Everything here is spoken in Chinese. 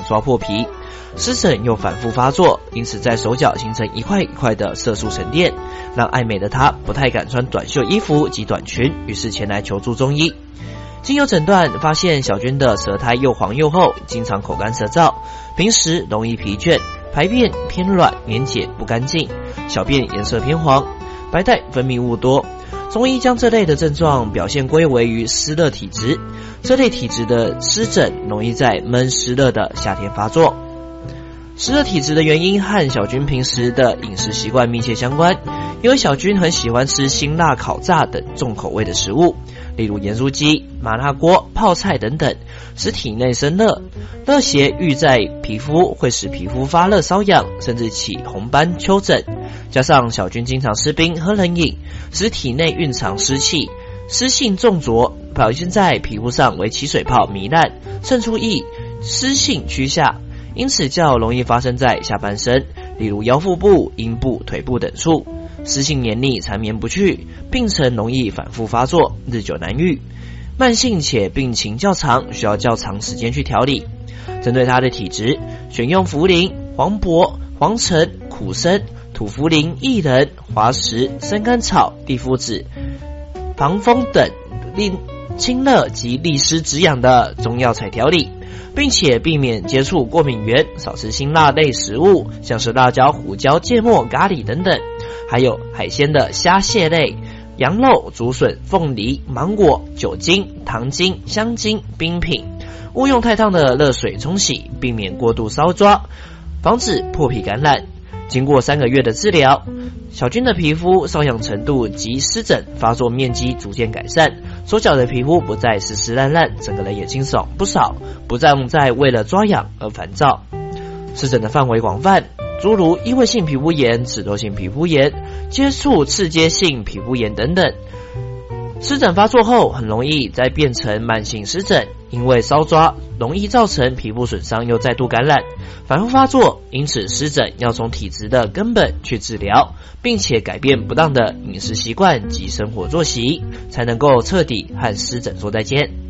刷破皮。湿疹又反复发作，因此在手脚形成一块一块的色素沉淀，让爱美的她不太敢穿短袖衣服及短裙，于是前来求助中医。经由诊断发现，小君的舌苔又黄又厚，经常口干舌燥，平时容易疲倦，排便偏软粘结不干净，小便颜色偏黄，白带分泌物多。中医将这类的症状表现归为于湿热体质，这类体质的湿疹容易在闷湿热的夏天发作。湿热体质的原因和小君平时的饮食习惯密切相关，因为小君很喜欢吃辛辣、烤炸等重口味的食物，例如盐酥鸡、麻辣锅、泡菜等等，使体内生热，热邪郁在皮肤，会使皮肤发热瘙痒，甚至起红斑丘疹。加上小君经常吃冰、喝冷饮，使体内蕴藏湿气，湿性重浊，表现在皮肤上为起水泡糜烂，渗出液，湿性趋下，因此较容易发生在下半身，例如腰腹部、阴部、腿部等处。湿性黏腻缠绵不去，病程容易反复发作，日久难愈，慢性且病情较长，需要较长时间去调理。针对他的体质，选用茯苓、黄柏、黄陈、苦参、土茯苓、薏仁、滑石、生甘草、地肤子、防风等令清热及利湿止痒的中药材调理，并且避免接触过敏源，少吃辛辣类食物，像是辣椒、胡椒、芥末、咖喱等等，还有海鲜的虾蟹类、羊肉、竹笋、凤梨、芒果、酒精、糖精、香精、冰品，勿用太烫的热水冲洗，避免过度搔抓，防止破皮感染。经过3个月的治疗，小君的皮肤瘙痒程度及湿疹发作面积逐渐改善，手脚的皮肤不再湿湿烂烂，整个人也清爽不少，不再为了抓痒而烦躁。湿疹的范围广泛，诸如异位性皮肤炎、脂漏性皮肤炎、接触刺激性皮肤炎等等。湿疹发作后很容易再变成慢性湿疹，因为搔抓容易造成皮肤损伤又再度感染，反复发作，因此湿疹要从体质的根本去治疗，并且改变不当的饮食习惯及生活作息，才能够彻底和湿疹说再见。